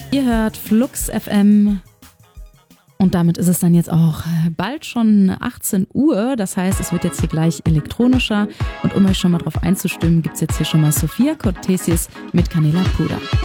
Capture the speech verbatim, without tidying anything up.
Ihr hört Flux F M und damit ist es dann jetzt auch bald schon achtzehn Uhr. Das heißt, es wird jetzt hier gleich elektronischer und um euch schon mal drauf einzustimmen, gibt es jetzt hier schon mal Sophia Cortesis mit Canela Pura.